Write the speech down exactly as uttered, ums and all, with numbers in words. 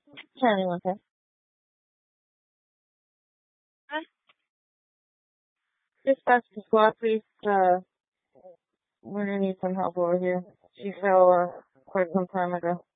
Charlie, one sec. Just back to squad, please. Uh, we're gonna need some help over here. She fell uh, quite some time ago.